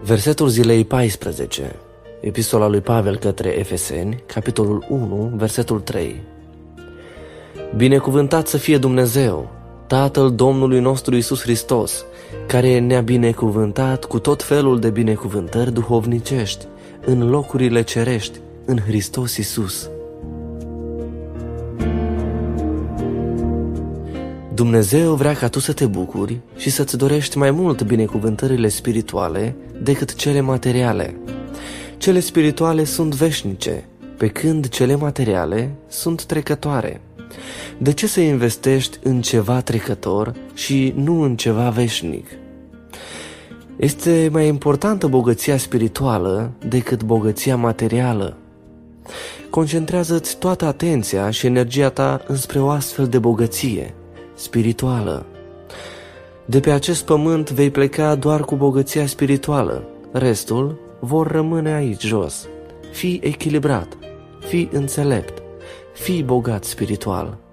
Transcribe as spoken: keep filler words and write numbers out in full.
Versetul zilei paisprezece, Epistola lui Pavel către Efeseni, capitolul unu, versetul trei. Binecuvântat să fie Dumnezeu, Tatăl Domnului nostru Iisus Hristos, care ne-a binecuvântat cu tot felul de binecuvântări duhovnicești în locurile cerești, în Hristos Iisus. Dumnezeu vrea ca tu să te bucuri și să-ți dorești mai mult binecuvântările spirituale decât cele materiale. Cele spirituale sunt veșnice, pe când cele materiale sunt trecătoare. De ce să investești în ceva trecător și nu în ceva veșnic? Este mai importantă bogăția spirituală decât bogăția materială. Concentrează-ți toată atenția și energia ta înspre o astfel de bogăție spirituală. De pe acest pământ vei pleca doar cu bogăția spirituală, restul vor rămâne aici jos. Fii echilibrat, fii înțelept, fii bogat spiritual.